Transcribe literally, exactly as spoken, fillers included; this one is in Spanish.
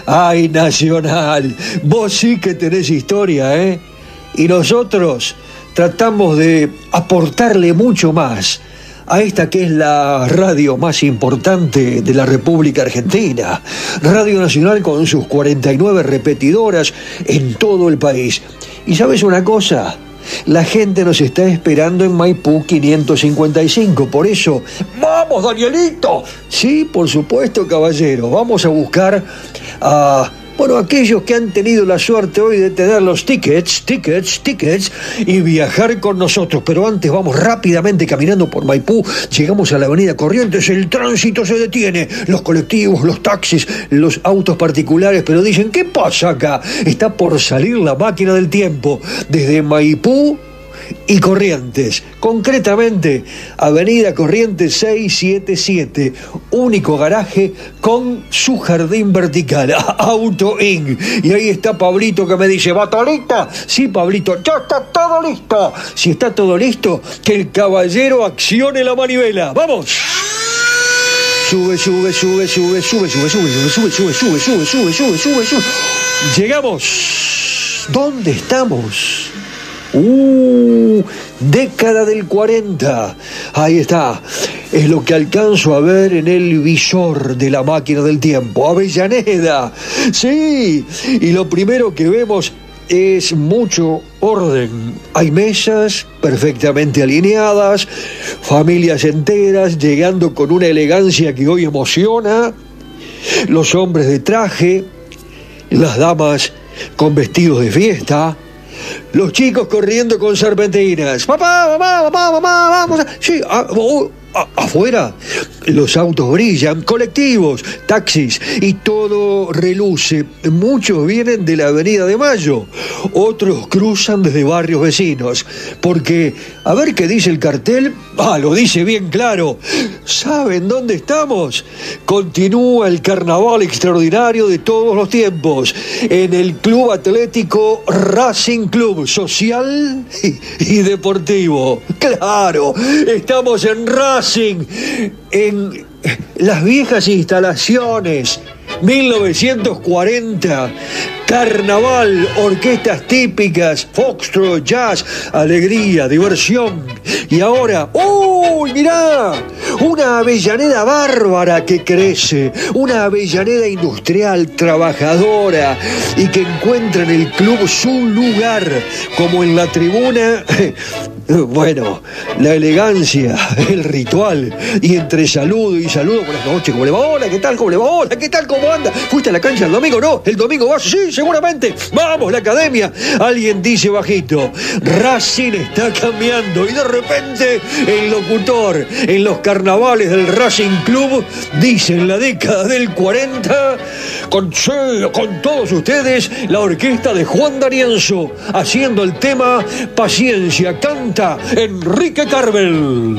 Ay, Nacional, vos sí que tenés historia, ¿eh? Y nosotros tratamos de aportarle mucho más a esta que es la radio más importante de la República Argentina, Radio Nacional, con sus cuarenta y nueve repetidoras en todo el país. ¿Y sabes una cosa? La gente nos está esperando en Maipú quinientos cincuenta y cinco, por eso, ¡vamos, Danielito! Sí, por supuesto, caballero, vamos a buscar a... Bueno, aquellos que han tenido la suerte hoy de tener los tickets, tickets, tickets, y viajar con nosotros. Pero antes vamos rápidamente caminando por Maipú, llegamos a la avenida Corrientes, el tránsito se detiene, los colectivos, los taxis, los autos particulares, pero dicen, ¿qué pasa acá? Está por salir la máquina del tiempo, desde Maipú y Corrientes, concretamente avenida Corrientes seiscientos setenta y siete, único garaje con su jardín vertical, Auto In. Y ahí está Pablito que me dice, ¿va todo listo? Sí, Pablito, ya está todo listo. Si está todo listo, que el caballero accione la manivela. ¡Vamos! Sube, sube, sube, sube, sube, sube, sube, sube, sube, sube, sube, sube, sube, sube, sube, sube. Llegamos. ¿Dónde estamos? Uh, década del cuarenta. Ahí está. Es lo que alcanzo a ver en el visor de la máquina del tiempo. Avellaneda. Sí. Y lo primero que vemos es mucho orden. Hay mesas perfectamente alineadas, familias enteras llegando con una elegancia que hoy emociona, los hombres de traje, las damas con vestidos de fiesta, los chicos corriendo con serpentinas. Papá, mamá, mamá, mamá, vamos a... Sí, a... oh, a... afuera los autos brillan, colectivos, taxis, y todo reluce. Muchos vienen de la Avenida de Mayo, otros cruzan desde barrios vecinos, porque, a ver qué dice el cartel, ah, lo dice bien claro. ¿Saben dónde estamos? Continúa el carnaval extraordinario de todos los tiempos, en el Club Atlético Racing Club, social y, y deportivo. Claro, estamos en Racing, en las viejas instalaciones, mil novecientos cuarenta, carnaval, orquestas típicas, foxtrot, jazz, alegría, diversión. Y ahora, ¡uy, mirá! Una Avellaneda bárbara que crece, una Avellaneda industrial, trabajadora, y que encuentra en el club su lugar, como en la tribuna. Bueno, la elegancia, el ritual, y entre saludo y saludo, buenas noches, ¿cómo le va? Hola, ¿qué tal? ¿Cómo le va? Hola, ¿qué tal? ¿Cómo anda? ¿Fuiste a la cancha el domingo? No, el domingo vas, sí, seguramente. Vamos, la academia. Alguien dice bajito, Racing está cambiando, y de repente el locutor en los carnavales del Racing Club dice, en la década del cuarenta, con, con todos ustedes, la orquesta de Juan D'Arienzo, haciendo el tema Paciencia, canta Enrique Carvel.